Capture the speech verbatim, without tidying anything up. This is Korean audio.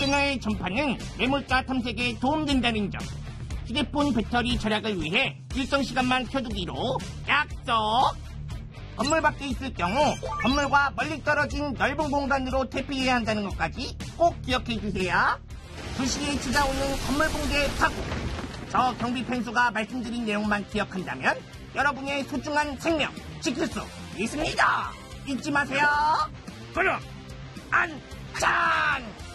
휴대전화의 전파는 매몰자 탐색에 도움된다는 점, 휴대폰 배터리 절약을 위해 일정 시간만 켜두기로 약속! 건물 밖에 있을 경우 건물과 멀리 떨어진 넓은 공간으로 대피해야 한다는 것까지 꼭 기억해 주세요. 두 시에 찾아오는 건물 붕괴 사고, 저 경비 펜수가 말씀드린 내용만 기억한다면 여러분의 소중한 생명 지킬 수 있습니다. 잊지 마세요. 그럼 안전!